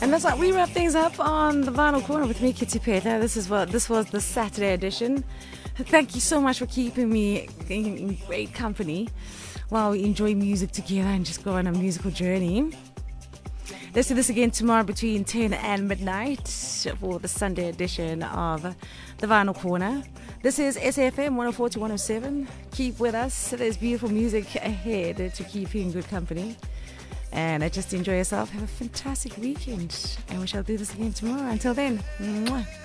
And that's like we wrap things up on the Vinyl Corner with me, Kitty Peta. This was the Saturday edition. Thank you so much for keeping me in great company while we enjoy music together and just go on a musical journey. Let's do this again tomorrow between 10 and midnight for the Sunday edition of the Vinyl Corner. This is SAFM 104 to 107. Keep with us. There's beautiful music ahead to keep you in good company. And just enjoy yourself. Have a fantastic weekend. And we shall do this again tomorrow. Until then, mwah.